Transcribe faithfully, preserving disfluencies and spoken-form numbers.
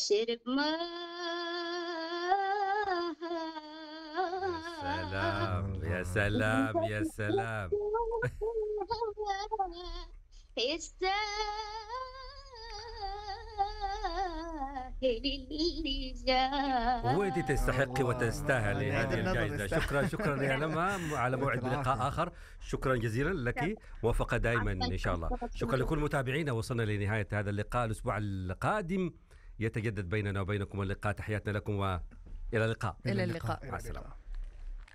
شرب ماها. سلام يا سلام يا سلام. يستاهل اللي وانت تستحقي الله وتستاهلي الله، هذه بغض النظر الجائزة. يستاهل. شكرا شكرا يا لما، على موعد يعطيك بلقاء العافية. آخر. شكرا جزيلا لك، موفقة دائما إن شاء الله. شكرا لكل متابعينا، وصلنا لنهاية هذا اللقاء. الأسبوع القادم يتجدد بيننا وبينكم اللقاء. تحياتنا لكم وإلى اللقاء. إلى اللقاء. مع السلامة.